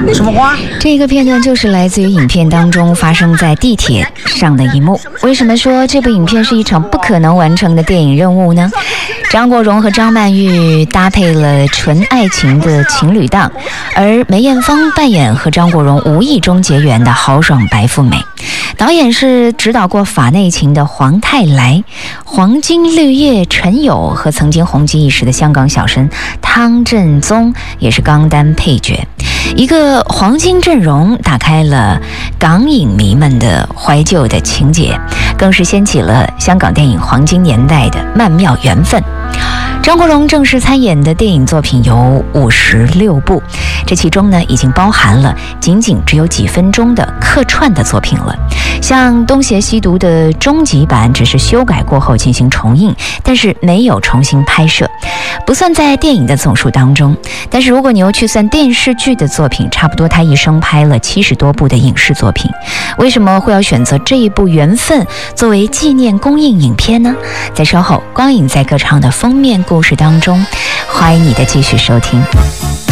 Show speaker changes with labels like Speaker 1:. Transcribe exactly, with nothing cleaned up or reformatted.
Speaker 1: 什么花？
Speaker 2: 这个片段就是来自于影片当中发生在地铁上的一幕。为什么说这部影片是一场不可能完成的电影任务呢？张国荣和张曼玉搭配了纯爱情的情侣档，而梅艳芳扮演和张国荣无意中结缘的豪爽白富美。导演是指导过《法内情》的黄泰来，黄金绿叶陈友和曾经红极一时的香港小生汤振宗也是钢单配角。一个黄金阵容打开了港影迷们的怀旧的情节，更是掀起了香港电影黄金年代的曼妙缘分。张国荣正式参演的电影作品有五十六部，这其中呢已经包含了仅仅只有几分钟的客串的作品了。像《东邪西毒》的终极版只是修改过后进行重映，但是没有重新拍摄，不算在电影的总数当中。但是如果你又去算电视剧的作品，差不多他一生拍了七十多部的影视作品。为什么会要选择这一部《缘分》作为纪念公映影片呢？在稍后光影在歌唱的封面故事当中，欢迎你的继续收听。